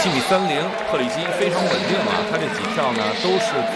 7.30米，克里基非常稳定啊，他这几跳呢都是